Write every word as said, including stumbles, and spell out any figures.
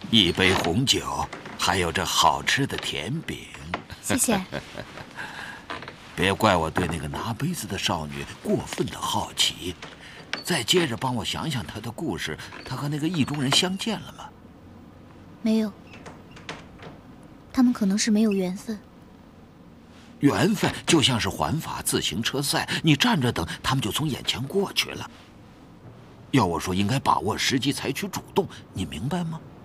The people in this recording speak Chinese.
一杯红酒，还有这好吃的甜饼。 谢谢。 别怪我对那个拿杯子的少女过分的好奇。再接着帮我想想她的故事，她和那个意中人相见了吗？ 没有，他们可能是没有缘分。 缘分就像是环法自行车赛，你站着等，他们就从眼前过去了。要我说，应该把握时机，采取主动，你明白吗？